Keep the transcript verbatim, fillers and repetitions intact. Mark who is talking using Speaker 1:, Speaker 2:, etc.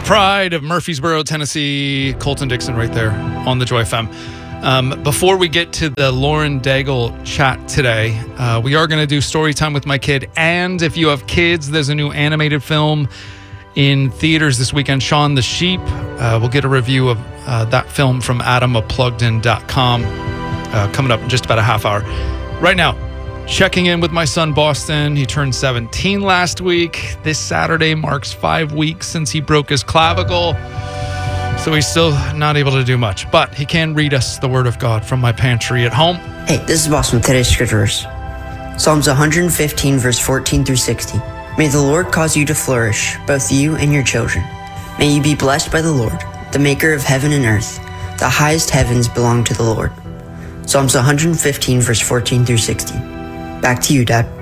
Speaker 1: pride of Murfreesboro, Tennessee, Colton Dixon right there on the Joy F M. Um, before we get to the Lauren Daigle chat today, uh, we are going to do story time with my kid. And if you have kids, there's a new animated film in theaters this weekend, Shaun the Sheep. Uh, we'll get a review of uh, that film from adam of plugged in dot com uh, coming up in just about a half hour. Right now, checking in with my son, Boston. He turned seventeen last week. This Saturday marks five weeks since he broke his clavicle. So he's still not able to do much, but he can read us the Word of God from my pantry at home.
Speaker 2: Hey, this is Boston with today's scripture verse. Psalms one fifteen, verse fourteen through sixty. May the Lord cause you to flourish, both you and your children. May you be blessed by the Lord, the maker of heaven and earth. The highest heavens belong to the Lord. Psalms one fifteen, verse fourteen through sixty. Back to you, Dad.